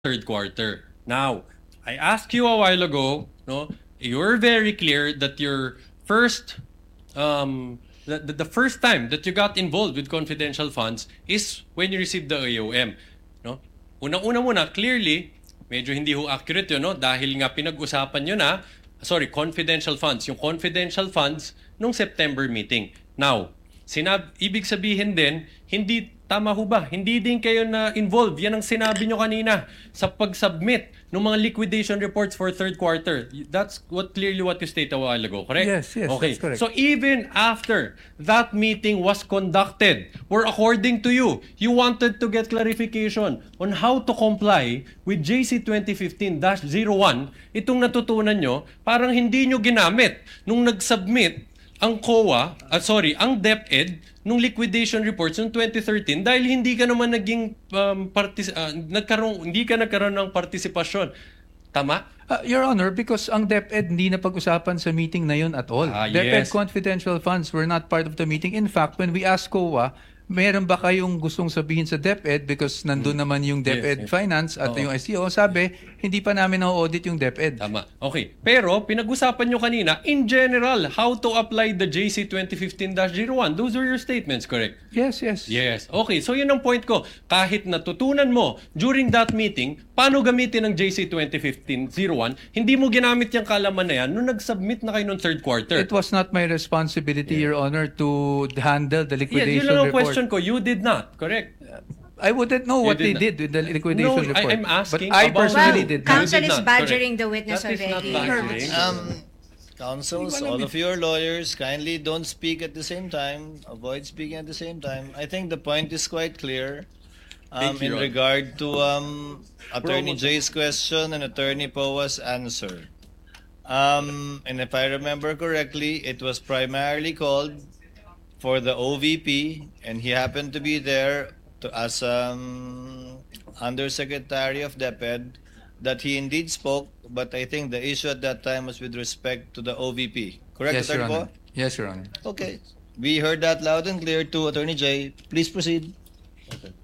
third quarter. Now, I asked you a while ago, no, you're very clear that your first the first time that you got involved with confidential funds is when you received the AOM, no? Unang-una muna, clearly, medyo hindi ho accurate yun, no? Dahil nga pinag-usapan nyo na, confidential funds, yung confidential funds nung September meeting. Now, ibig sabihin din, hindi tama ho ba? Hindi din kayo na involved. Yan ang sinabi nyo kanina sa pag-submit ng mga liquidation reports for third quarter. That's clearly what you stated a while ago, correct? Yes, okay. that's correct. So even after that meeting was conducted, where according to you, you wanted to get clarification on how to comply with JC 2015-01, itong natutunan nyo, parang hindi nyo ginamit nung nag-submit ang COA, ang DepEd nung liquidation reports noong 2013 dahil hindi ka naman naging hindi ka nagkaroon ng partisipasyon. Tama? Your Honor, because ang DepEd hindi na pag-usapan sa meeting na yun at all. DepEd Yes. confidential funds were not part of the meeting. In fact, when we asked COA, meron ba kayong gustong sabihin sa DepEd because nandun naman yung DepEd Yes. Finance at yung SEO, sabi, hindi pa namin na-audit yung DepEd. Tama. Okay. Pero pinag-usapan nyo kanina, in general, how to apply the JC 2015-01. Those are your statements, correct? Yes. Yes. Okay. So yun ang point ko. Kahit natutunan mo during that meeting, paano gamitin ang JC 2015-01, hindi mo ginamit yung kalaman na yan nung nag-submit na kayo ng third quarter. It was not my responsibility, Your Honor, to handle the Yes, liquidation yun lang ang report. question ko. You did not, correct? I wouldn't know what they did with the liquidation No, report. I'm asking but I about- personally Well, did not. Counsel You did is not, badgering correct. the witness That is not already. badgering. Counsels, all of your lawyers, kindly don't speak at the same time. Avoid speaking at the same time. I think the point is quite clear. Thank you, In Ron. regard to Attorney Jay's question and Attorney Powa's answer. And if I remember correctly, it was primarily called for the OVP, and he happened to be there as Undersecretary of DepEd, that he indeed spoke, but I think the issue at that time was with respect to the OVP. Correct, Yes, Your Attorney Honor. Powa? Yes, Your Honor. Okay. We heard that loud and clear to Attorney Jay. Please proceed. Okay.